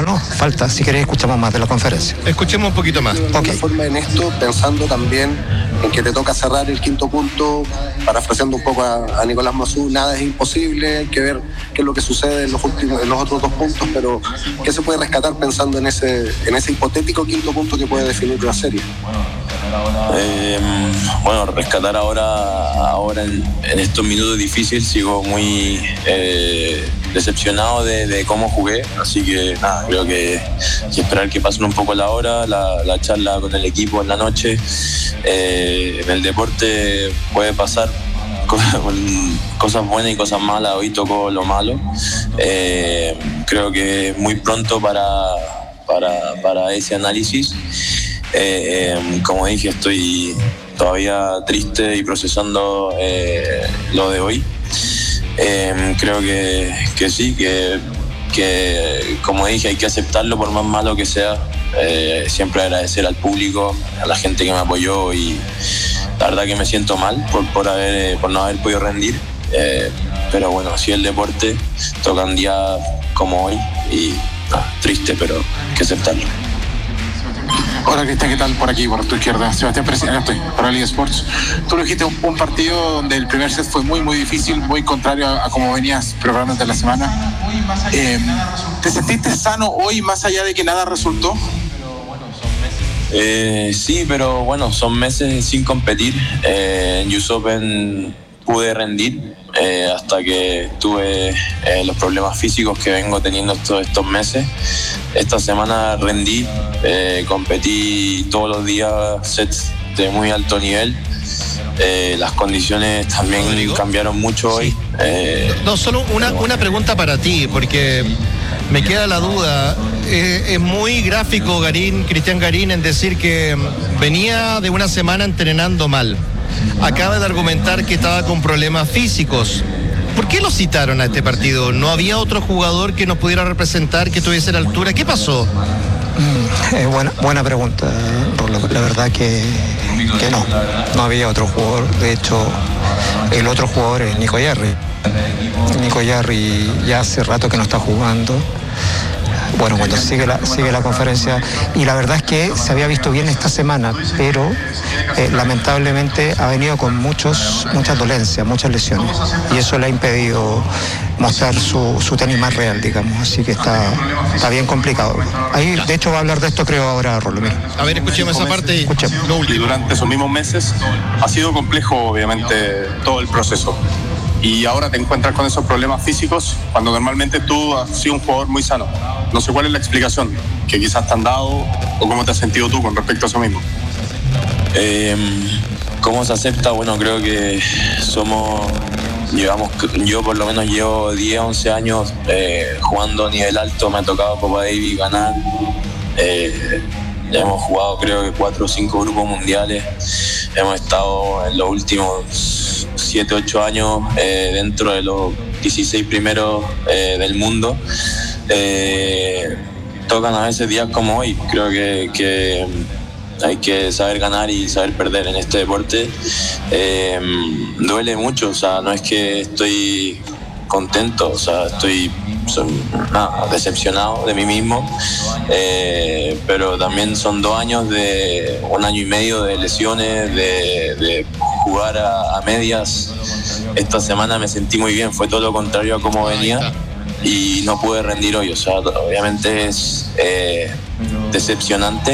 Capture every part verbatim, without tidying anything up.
Bueno, no, falta. Si queréis, escuchamos más de la conferencia. Escuchemos un poquito más. De alguna forma en esto, pensando también en que te toca cerrar el quinto punto, parafraseando un poco a, a Nicolás Massú, nada es imposible, hay que ver qué es lo que sucede en los últimos, en los otros dos puntos, pero ¿qué se puede rescatar pensando en ese, en ese hipotético quinto punto que puede definir la serie? Eh, bueno, rescatar ahora, ahora en, en estos minutos difíciles, sigo muy eh, decepcionado de, de cómo jugué, así que nada, creo que, que esperar que pasen un poco la hora, la, la charla con el equipo en la noche. Eh, en el deporte puede pasar cosas buenas y cosas malas, hoy tocó lo malo. Eh, creo que es muy pronto para, para, para ese análisis. Eh, eh, como dije, estoy todavía triste y procesando eh, lo de hoy. Eh, creo que, que sí, que, que como dije, hay que aceptarlo por más malo que sea. Eh, siempre agradecer al público, a la gente que me apoyó, y la verdad que me siento mal por, por, haber, por no haber podido rendir. Eh, pero bueno, así el deporte, toca un día como hoy y ah, triste, pero hay que aceptarlo. Hola Cristian, ¿qué tal? Por aquí, por tu izquierda. Sebastián Pérez, acá estoy, para Liga Sports. Tú lo dijiste, un, un partido donde el primer set fue muy, muy difícil, muy contrario a, a como venías programando la semana. Eh, ¿Te sentiste sano hoy, más allá de que nada resultó? Eh, sí, pero bueno, son meses sin competir. Eh, en U S Open pude rendir eh, hasta que tuve eh, los problemas físicos que vengo teniendo todos estos meses. Esta semana rendí, eh, competí todos los días sets de muy alto nivel. Eh, las condiciones también Rodrigo cambiaron mucho hoy. Sí. Eh, no, solo una, una pregunta para ti, porque me queda la duda. Eh, es muy gráfico Garín, Cristian Garín, en decir que venía de una semana entrenando mal. Acaba de argumentar que estaba con problemas físicos. ¿Por qué lo citaron a este partido? ¿No había otro jugador que nos pudiera representar, que tuviese a la altura? ¿Qué pasó? Mm, eh, buena, buena pregunta, Rolo. La verdad que, que no. No había otro jugador. De hecho, el otro jugador es Nico Yarri. Nico Yarri ya hace rato que no está jugando. Bueno, cuando sigue la, sigue la conferencia, y la verdad es que se había visto bien esta semana, pero eh, lamentablemente ha venido con muchos, muchas dolencias, muchas lesiones, y eso le ha impedido mostrar su, su tenis más real, digamos, así que está, está bien complicado. Ahí, de hecho, va a hablar de esto, creo, ahora, Rolo. Mira. A ver, escuchemos esa parte. Y, y durante esos mismos meses ha sido complejo, obviamente, todo el proceso. Y ahora te encuentras con esos problemas físicos cuando normalmente tú has sido un jugador muy sano. No sé cuál es la explicación que quizás te han dado o cómo te has sentido tú con respecto a eso mismo. Eh, ¿Cómo se acepta? Bueno, creo que somos, llevamos, yo por lo menos llevo diez, once años eh, jugando a nivel alto, me ha tocado Copa Davis ganar. Eh, ya hemos jugado creo que cuatro o cinco grupos mundiales. Hemos estado en los últimos siete, ocho años eh, dentro de los dieciséis primeros eh, del mundo. Eh, tocan a veces días como hoy. Creo que, que hay que saber ganar y saber perder en este deporte. Eh, duele mucho, o sea, no es que estoy contento, o sea, estoy son, nada, decepcionado de mí mismo, eh, pero también son dos años de un año y medio de lesiones, de, de jugar a, a medias. Esta semana me sentí muy bien, fue todo lo contrario a cómo venía y no pude rendir hoy, o sea, obviamente es eh, decepcionante,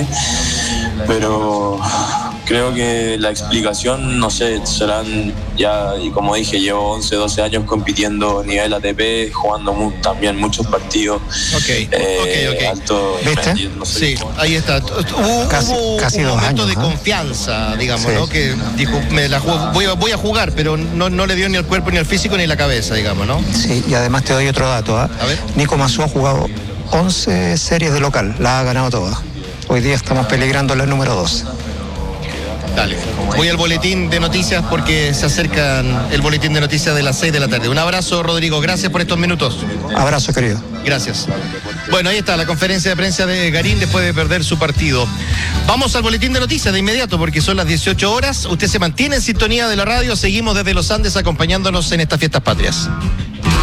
pero creo que la explicación, no sé, serán ya, y como dije, llevo once, doce años compitiendo a nivel A T P, jugando mu- también muchos partidos. Ok, eh, ok, ok. Alto, ¿Viste? medio, no sé Sí, cómo. ahí está. Hubo, Casi- hubo casi un dos momento años, de ¿eh? confianza, digamos, Sí. ¿no? Que dijo, me la juego, voy, a, voy a jugar, pero no, no le dio ni al cuerpo, ni al físico, ni la cabeza, digamos, ¿no? Sí, y además te doy otro dato. ¿eh? A ver. Nico Massú ha jugado once series de local, las ha ganado todas. Hoy día estamos peligrando la número doce. Dale. Voy al boletín de noticias porque se acercan el boletín de noticias de las seis de la tarde. Un abrazo, Rodrigo. Gracias por estos minutos. Abrazo, querido. Gracias. Bueno, ahí está la conferencia de prensa de Garín después de perder su partido. Vamos al boletín de noticias de inmediato porque son las dieciocho horas. Usted se mantiene en sintonía de la radio. Seguimos desde los Andes acompañándonos en estas fiestas patrias.